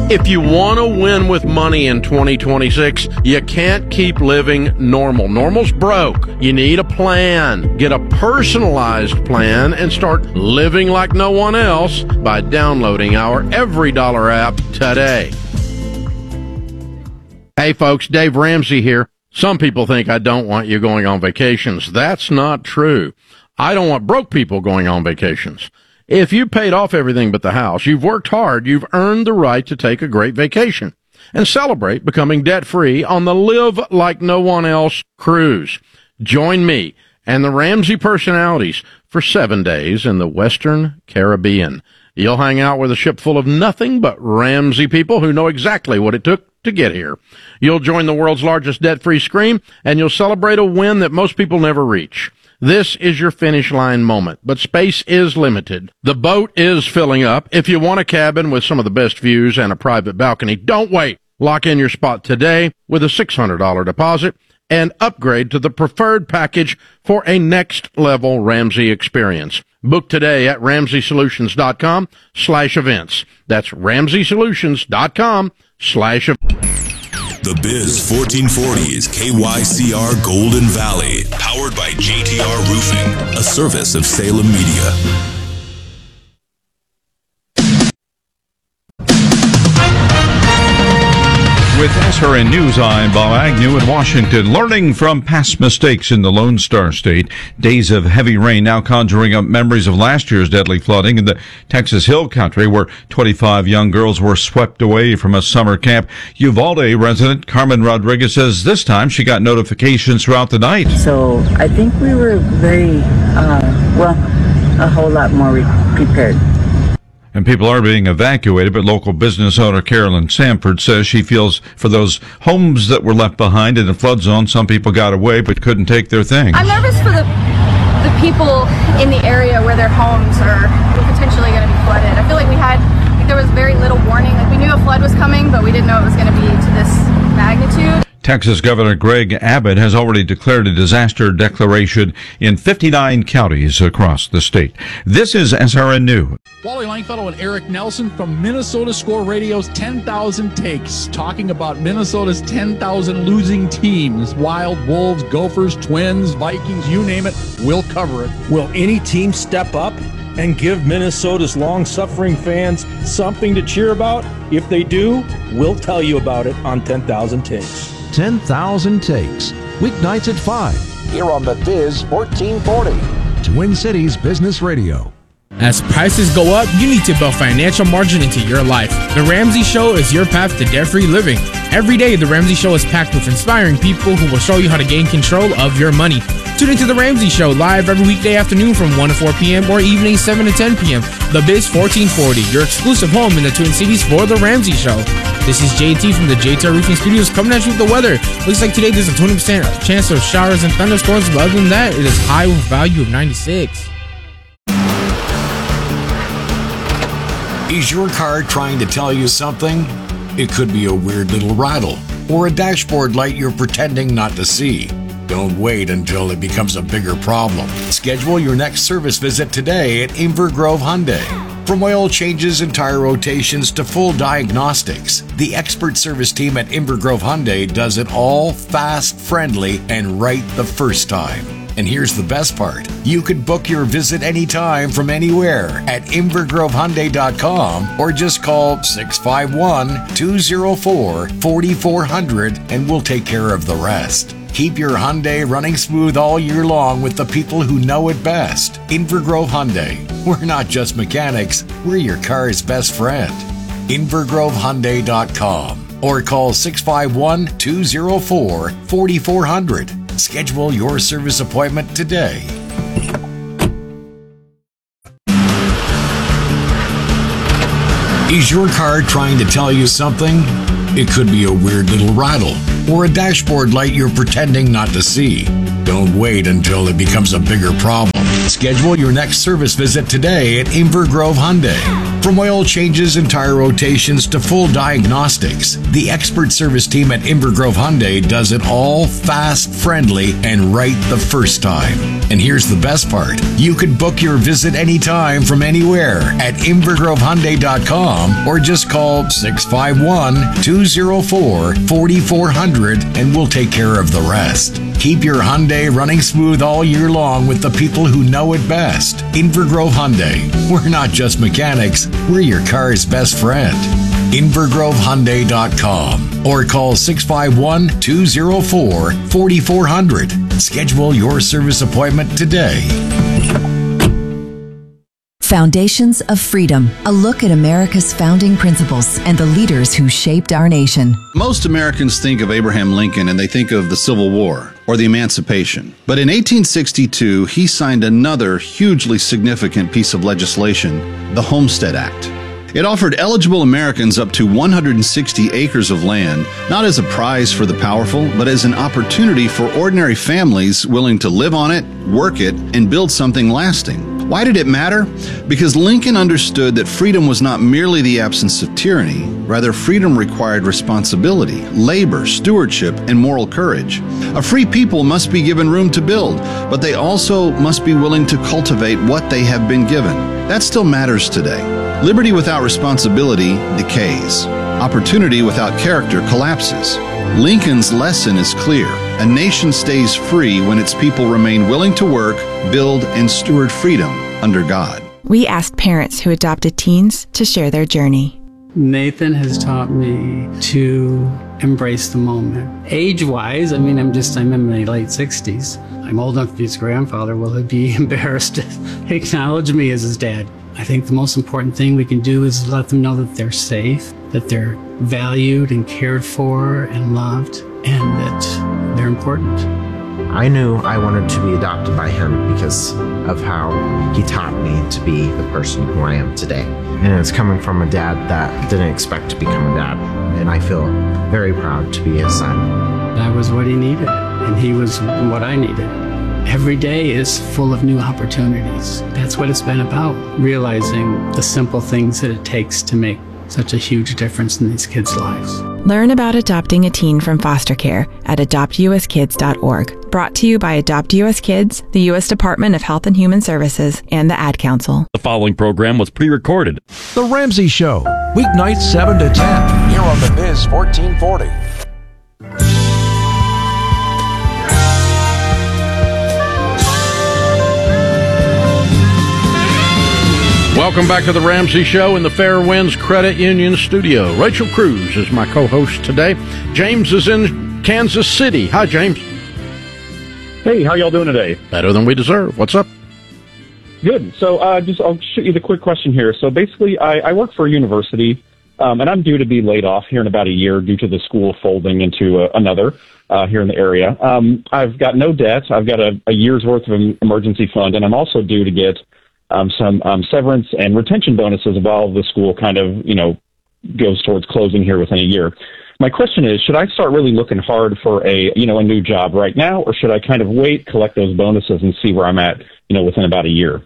If you want to win with money in 2026, you can't keep living normal. Normal's broke. You need a plan. Get a personalized plan and start living like no one else by downloading our Every Dollar app today. Hey folks, Dave Ramsey here. Some people think I don't want you going on vacations. That's not true. I don't want broke people going on vacations. If you paid off everything but the house, you've worked hard, you've earned the right to take a great vacation and celebrate becoming debt-free on the Live Like No One Else cruise. Join me and the Ramsey personalities for 7 days in the Western Caribbean. You'll hang out with a ship full of nothing but Ramsey people who know exactly what it took to get here. You'll join the world's largest debt-free scream, and you'll celebrate a win that most people never reach. This is your finish line moment, but space is limited. The boat is filling up. If you want a cabin with some of the best views and a private balcony, don't wait. Lock in your spot today with a $600 deposit and upgrade to the preferred package for a next-level Ramsey experience. Book today at RamseySolutions.com/events. That's RamseySolutions.com/events. The Biz 1440 is KYCR Golden Valley, powered by JTR Roofing, a service of Salem Media. With SRN News, I'm Bob Agnew in Washington. Learning from past mistakes in the Lone Star State. Days of heavy rain now conjuring up memories of last year's deadly flooding in the Texas Hill Country, where 25 young girls were swept away from a summer camp. Uvalde resident Carmen Rodriguez says this time she got notifications throughout the night. So I think we were very, a whole lot more prepared. And people are being evacuated, but local business owner Carolyn Sanford says she feels for those homes that were left behind in the flood zone. Some people got away but couldn't take their things. I'm nervous for the people in the area where their homes are potentially going to be flooded. I feel like there was very little warning. Like, we knew a flood was coming, but we didn't know it was going to be to this magnitude. Texas Governor Greg Abbott has already declared a disaster declaration in 59 counties across the state. This is SRN News. Wally Langfellow and Eric Nelson from Minnesota Score Radio's 10,000 Takes, talking about Minnesota's 10,000 losing teams. Wild, Wolves, Gophers, Twins, Vikings, you name it, we'll cover it. Will any team step up and give Minnesota's long-suffering fans something to cheer about? If they do, we'll tell you about it on 10,000 Takes. 10,000 Takes, weeknights at 5. Here on the Biz 1440. Twin Cities Business Radio. As prices go up, you need to build financial margin into your life. The Ramsey Show is your path to debt-free living. Every day, The Ramsey Show is packed with inspiring people who will show you how to gain control of your money. Tune into The Ramsey Show live every weekday afternoon from 1 to 4 p.m. or evening 7 to 10 p.m. The Biz 1440, your exclusive home in the Twin Cities for The Ramsey Show. This is JT from the JTR Roofing Studios coming at you with the weather. Looks like today there's a 20% chance of showers and thunderstorms, but other than that, it is high with value of 96. Is your car trying to tell you something? It could be a weird little rattle or a dashboard light you're pretending not to see. Don't wait until it becomes a bigger problem. Schedule your next service visit today at Inver Grove Hyundai. From oil changes and tire rotations to full diagnostics, the expert service team at Inver Grove Hyundai does it all fast, friendly, and right the first time. And here's the best part. You can book your visit anytime from anywhere at invergrovehyundai.com or just call 651-204-4400 and we'll take care of the rest. Keep your Hyundai running smooth all year long with the people who know it best. Inver Grove Hyundai. We're not just mechanics, we're your car's best friend. invergrovehyundai.com or call 651-204-4400. Schedule your service appointment today. Is your car trying to tell you something? It could be a weird little rattle or a dashboard light you're pretending not to see. Don't wait until it becomes a bigger problem. Schedule your next service visit today at Inver Grove Hyundai. From oil changes and tire rotations to full diagnostics, the expert service team at Inver Grove Hyundai does it all fast, friendly, and right the first time. And here's the best part. You can book your visit anytime from anywhere at invergrovehyundai.com or just call 651-204-4400 and we'll take care of the rest. Keep your Hyundai running smooth all year long with the people who know it best. Inver Grove Hyundai. We're not just mechanics, we're your car's best friend. invergrovehyundai.com or call 651-204-4400. Schedule your service appointment today. Foundations of Freedom, a look at America's founding principles and the leaders who shaped our nation. Most Americans think of Abraham Lincoln and they think of the Civil War or the Emancipation. But in 1862, he signed another hugely significant piece of legislation, the Homestead Act. It offered eligible Americans up to 160 acres of land, not as a prize for the powerful, but as an opportunity for ordinary families willing to live on it, work it, and build something lasting. Why did it matter? Because Lincoln understood that freedom was not merely the absence of tyranny. Rather, freedom required responsibility, labor, stewardship, and moral courage. A free people must be given room to build, but they also must be willing to cultivate what they have been given. That still matters today. Liberty without responsibility decays. Opportunity without character collapses. Lincoln's lesson is clear. A nation stays free when its people remain willing to work, build, and steward freedom under God. We asked parents who adopted teens to share their journey. Nathan has taught me to embrace the moment. Age-wise, I'm in my late 60s. I'm old enough to be his grandfather. Will he be embarrassed to acknowledge me as his dad? I think the most important thing we can do is let them know that they're safe, that they're valued and cared for and loved, and that they're important. I knew I wanted to be adopted by him because of how he taught me to be the person who I am today. And it's coming from a dad that didn't expect to become a dad. And I feel very proud to be his son. I was what he needed, and he was what I needed. Every day is full of new opportunities. That's what it's been about, realizing the simple things that it takes to make such a huge difference in these kids' lives. Learn about adopting a teen from foster care at adoptuskids.org. Brought to you by Adopt US Kids, the U.S. Department of Health and Human Services, and the Ad Council. The following program was pre-recorded. The Ramsey Show, weeknights 7 to 10. Here on the Biz 1440. Welcome back to the Ramsey Show in the Fairwinds Credit Union studio. Rachel Cruz is my co-host today. James is in Kansas City. Hi, James. Hey, how y'all doing today? Better than we deserve. What's up? Good. So I'll shoot you the quick question here. So basically, I work for a university, and I'm due to be laid off here in about a year due to the school folding into another here in the area. I've got no debt. I've got a year's worth of an emergency fund, and I'm also due to get some severance and retention bonuses while the school kind of, goes towards closing here within a year. My question is, should I start really looking hard for a new job right now, or should I kind of wait, collect those bonuses, and see where I'm at, within about a year?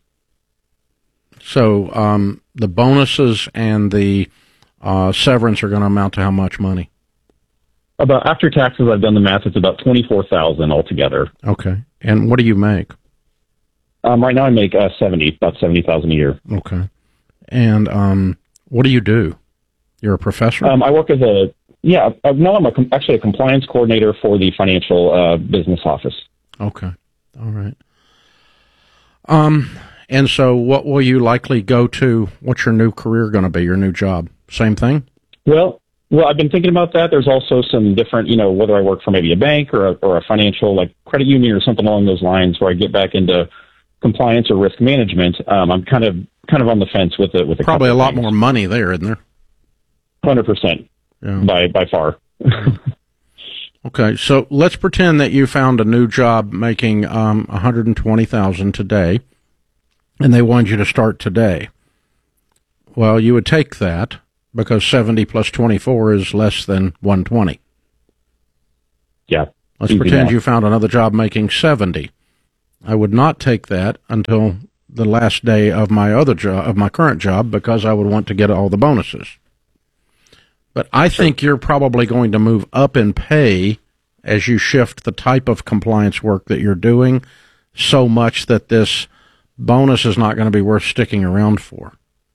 So the bonuses and the severance are going to amount to how much money? About, after taxes, I've done the math, it's about $24,000 altogether. Okay. And what do you make? Right now I make about $70,000 a year. Okay. And what do you do? You're a professor? I work as I'm actually a compliance coordinator for the financial business office. Okay. All right. And so what will you likely go to? What's your new career going to be, your new job? Same thing? Well, I've been thinking about that. There's also some different, whether I work for maybe a bank or a financial, like credit union or something along those lines, where I get back into compliance or risk management. I'm kind of on the fence with it. Probably a lot more money there, isn't there? 100%. Yeah. By far. Okay, so let's pretend that you found a new job making $120,000 today, and they wanted you to start today. Well, you would take that because 70 plus 24 is less than 120. Yeah. Let's pretend you found another job making 70. I would not take that until the last day of my other job, of my current job, because I would want to get all the bonuses. But I think you're probably going to move up in pay as you shift the type of compliance work that you're doing so much that this bonus is not going to be worth sticking around for.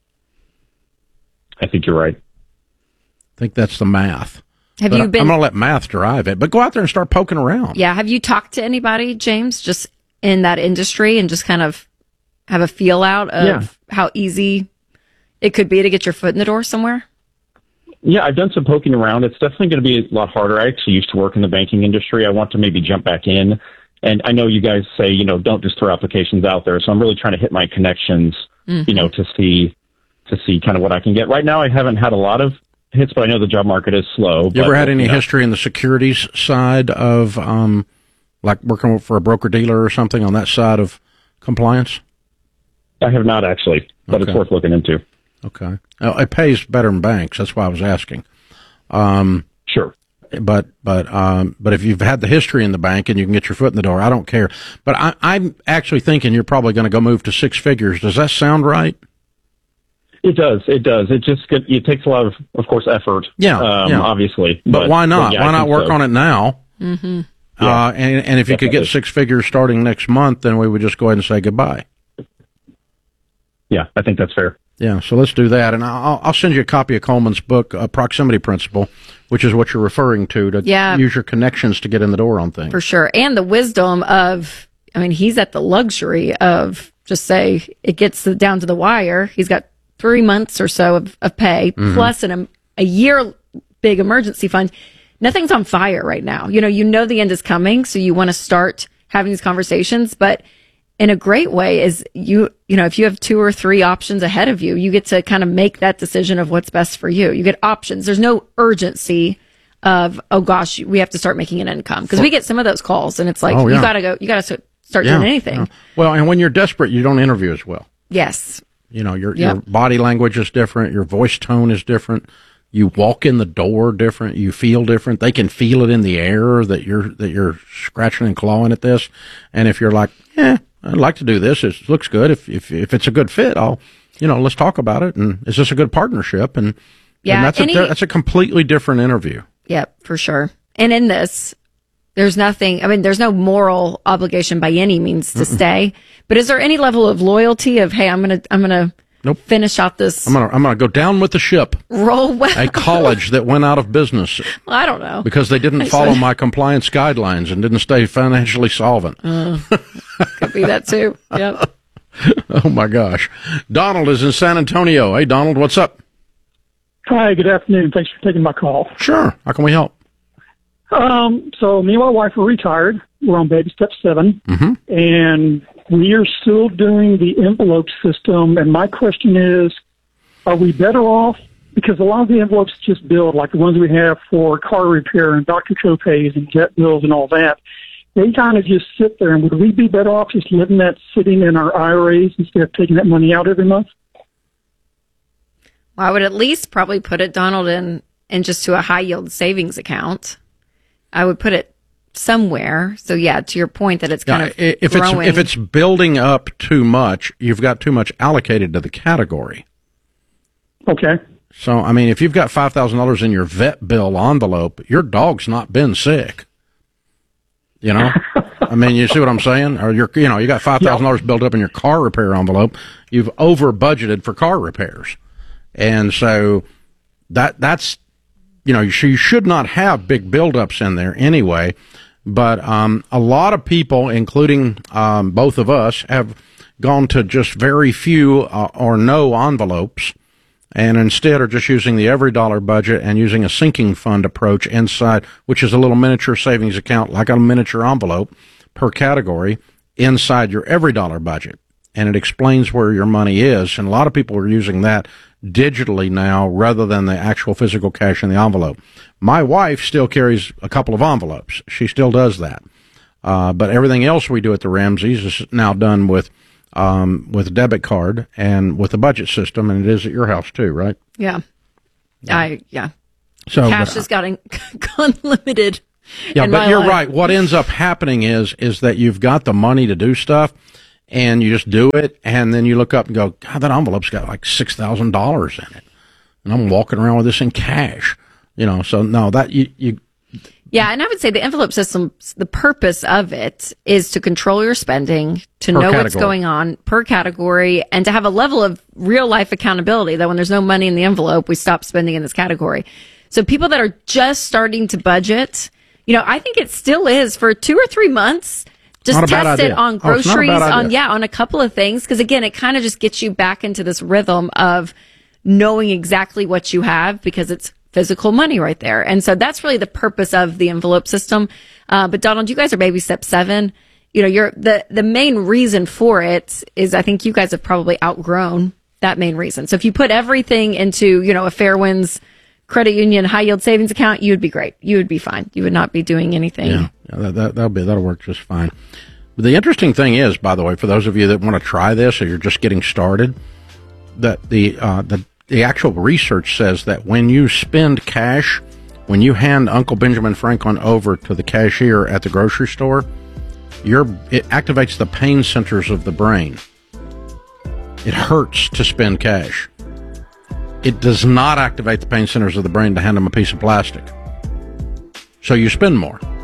I think you're right. I think that's the math. I'm going to let math drive it, but go out there and start poking around. Yeah. Have you talked to anybody, James, just in that industry and just kind of have a feel out of how easy it could be to get your foot in the door somewhere? Yeah, I've done some poking around. It's definitely going to be a lot harder. I actually used to work in the banking industry. I want to maybe jump back in. And I know you guys say, don't just throw applications out there. So I'm really trying to hit my connections, to see kind of what I can get. Right now, I haven't had a lot of hits, but I know the job market is slow. You ever had any history in the securities side of, like working for a broker-dealer or something on that side of compliance? I have not, actually, but it's worth looking into. Okay. It pays better than banks. That's why I was asking. Sure. But if you've had the history in the bank and you can get your foot in the door, I don't care. But I'm actually thinking you're probably going to go move to six figures. Does that sound right? It does. It takes a lot of course, effort. Yeah. Obviously. But why not? Yeah, why not work on it now? Mm-hmm. And if you could get six figures starting next month, then we would just go ahead and say goodbye. Yeah, I think that's fair. Yeah, so let's do that. And I'll send you a copy of Coleman's book, Proximity Principle, which is what you're referring to use your connections to get in the door on things. For sure. And the wisdom of, he's at the luxury of just say it gets down to the wire. He's got 3 months or so of pay, plus a year big emergency fund. Nothing's on fire right now. You know the end is coming, so you want to start having these conversations, but in a great way is if you have 2 or 3 options ahead of you, you get to kind of make that decision of what's best for you. You get options. There's no urgency of, oh gosh, we have to start making an income, because we get some of those calls and it's like, you got to start doing anything. Yeah. Well, and when you're desperate, you don't interview as well. Yes. Your body language is different. Your voice tone is different. You walk in the door different. You feel different. They can feel it in the air that you're scratching and clawing at this. And if you're like, I'd like to do this. It looks good. If it's a good fit, let's talk about it. And is this a good partnership? And that's a completely different interview. Yep, for sure. And in this, there's nothing. There's no moral obligation by any means to stay. But is there any level of loyalty of, hey, I'm gonna finish out this? I'm gonna go down with the ship. Roll well. A college that went out of business. Well, I don't know, because they didn't follow my compliance guidelines and didn't stay financially solvent. Could be that too. Yep. Oh my gosh. Donald is in San Antonio. Hey, Donald, what's up? Hi, good afternoon. Thanks for taking my call. Sure. How can we help? So me and my wife are retired. We're on baby step 7, and we are still doing the envelope system. And my question is, are we better off? Because a lot of the envelopes just build, like the ones we have for car repair and doctor copays and jet bills and all that. They kind of just sit there. And would we be better off just letting that sitting in our IRAs instead of taking that money out every month? Well, I would at least probably put it, Donald, in just to a high yield savings account. I would put it somewhere. So yeah, to your point that it's kind of growing. If it's building up too much, you've got too much allocated to the category. Okay. So if you've got $5,000 in your vet bill envelope, your dog's not been sick. You see what I'm saying? Or you got $5,000 built up in your car repair envelope. You've over budgeted for car repairs, and so that's. You should not have big buildups in there anyway, but a lot of people, including both of us, have gone to just very few or no envelopes, and instead are just using the every dollar budget and using a sinking fund approach inside, which is a little miniature savings account, like a miniature envelope per category inside your every dollar budget. And it explains where your money is, and a lot of people are using that digitally now rather than the actual physical cash in the envelope. My wife still carries a couple of envelopes. She still does that. But everything else we do at the Ramseys is now done with debit card and with the budget system, and it is at your house too, right? Yeah. So cash has got unlimited Yeah, but you're right. What ends up happening is that you've got the money to do stuff, and you just do it, and then you look up and go, God, that envelope's got like $6,000 in it, and I'm walking around with this in cash. So no, that you. Yeah, and I would say the envelope system, the purpose of it is to control your spending, to know what's going on per category, and to have a level of real life accountability that when there's no money in the envelope, we stop spending in this category. So people that are just starting to budget, I think it still is for 2 or 3 months. Just test it on groceries, on a couple of things. Because again, it kind of just gets you back into this rhythm of knowing exactly what you have because it's physical money right there. And so that's really the purpose of the envelope system. But Donald, you guys are baby step 7. The main reason for it is I think you guys have probably outgrown that main reason. So if you put everything into, a Fairwinds credit union high yield savings account, you would be great. You would be fine. You would not be doing anything. Yeah, that'll work just fine. But the interesting thing is, by the way, for those of you that want to try this or you're just getting started, that the actual research says that when you spend cash, when you hand Uncle Benjamin Franklin over to the cashier at the grocery store, it activates the pain centers of the brain. It hurts to spend cash. It does not activate the pain centers of the brain to hand them a piece of plastic. So you spend more.